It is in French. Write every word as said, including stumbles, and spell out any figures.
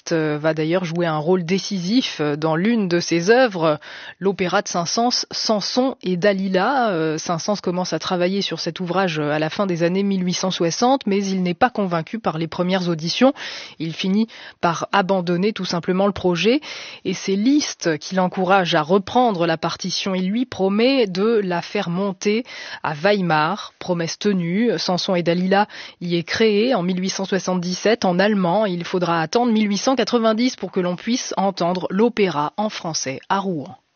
Liszt va d'ailleurs jouer un rôle décisif dans l'une de ses œuvres, l'opéra de Saint-Saëns, Samson et Dalila. Saint-Saëns commence à travailler sur cet ouvrage à la fin des années mille huit cent soixante, mais il n'est pas convaincu par les premières auditions. Il finit par abandonner tout simplement le projet et c'est Liszt qui l'encourage à reprendre la partition. Il lui promet de la faire monter à Weimar, promesse tenue. Samson et Dalila y est créé en mille huit cent soixante-dix-sept en allemand. Il faudra attendre mille huit cent quatre-vingt-dix pour que l'on puisse entendre l'opéra en français à Rouen.